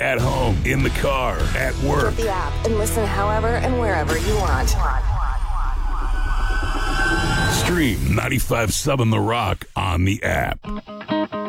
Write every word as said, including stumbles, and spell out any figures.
at home, in the car, at work. Get the app and listen however and wherever you want. Stream ninety-five seven The Rock on the app.